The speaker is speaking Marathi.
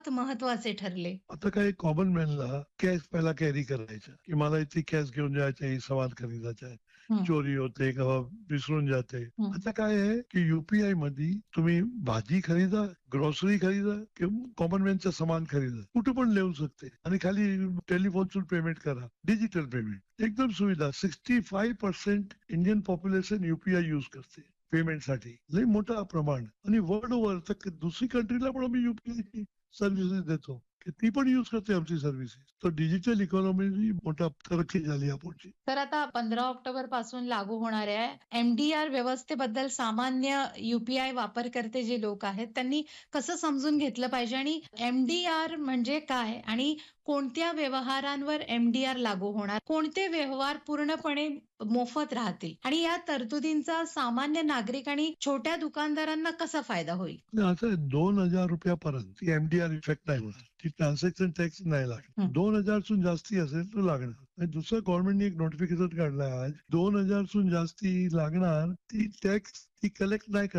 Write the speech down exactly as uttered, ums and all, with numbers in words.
महत्वाचे ठरले? आता काय कॉमन मॅनला कॅश पहिला कॅरी करायचं की मला इतकी कॅश घेऊन जायचं आहे, सवाल खरीदायचा आहे, हं, चोरी होते किंवा विसरून जाते. हं. आता काय आहे की युपीआय मध्ये तुम्ही भाजी खरीदा, ग्रोसरी खरीदा किंवा कॉमन मॅनचं सामान खरीदा, कुठे पण लिहू शकते आणि खाली टेलिफोनसून पेमेंट करा, डिजिटल पेमेंट एकदम सुविधा. Sixty five percent Indian population UPI use करते पेमेंटसाठी, लई मोठा प्रमाण. आणि वर्ल्ड ओव्हर तर दुसरी कंट्रीला पण आम्ही युपीआय सर्व्हिसेस देतो की ती पण युज करते आमची सर्व्हिसेस. तर डिजिटल इकॉनॉमी मोठा तरक्की झाली आपण. तर आता पंधरा ऑक्टोबर पासून लागू होणाऱ्या एमडीआर व्यवस्थेबद्दल सामान्य युपीआय वापरकर्ते जे लोक आहेत त्यांनी कसं समजून घेतलं पाहिजे आणि एमडीआर म्हणजे काय आणि कोणत्या व्यवहारांवर एमडीआर लागू होणार, कोणते व्यवहार पूर्णपणे मोफत राहतील आणि या तरतुदींचा सामान्य नागरिक आणि छोट्या दुकानदारांना कसा फायदा होईल? असं दोन हजार रुपयापर्यंत एमडीआर इफेक्ट नाही होणार, ती ट्रान्झॅक्शन टॅक्स नाही लागणार. हं. दोन हजार सून जास्ती असेल तर लागणार. आणि दुसरं गव्हर्नमेंटने एक नोटिफिकेशन काढलं आज, दोन हजार सून जास्ती लागणार ती टॅक्स ती कलेक्ट नाही करणार.